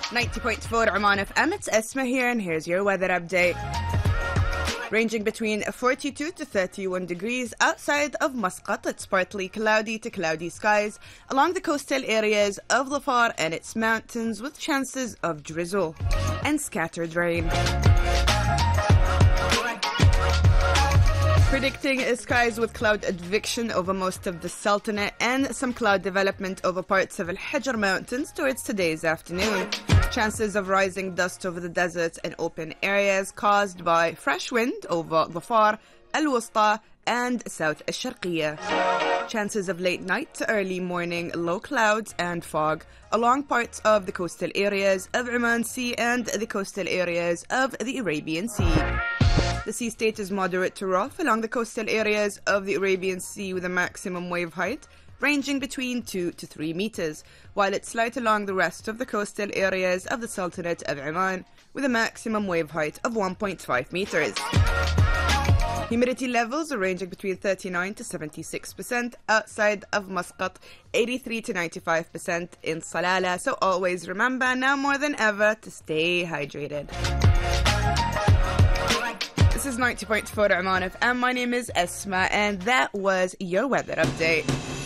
90.4 Oman FM, it's Esma here, and here's your weather update. Ranging between 42 to 31 degrees outside of Muscat, it's partly cloudy to cloudy skies along the coastal areas of Dhafar and its mountains, with chances of drizzle and scattered rain. Predicting skies with cloud advection over most of the Sultanate and some cloud development over parts of Al-Hijr Mountains towards today's afternoon. Chances of rising dust over the deserts and open areas caused by fresh wind over Dhafar, Al-Wusta and South Al-Sharqiyya. Chances of late night to early morning low clouds and fog along parts of the coastal areas of Oman Sea and the coastal areas of the Arabian Sea. The sea state is moderate to rough along the coastal areas of the Arabian Sea, with a maximum wave height ranging between 2 to 3 meters, while it's slight along the rest of the coastal areas of the Sultanate of Oman, with a maximum wave height of 1.5 meters. Humidity levels are ranging between 39 to 76% outside of Muscat, 83 to 95% in Salalah. So always remember, now more than ever, to stay hydrated. This is 90.4 Oman FM. My name is Esma, and that was your weather update.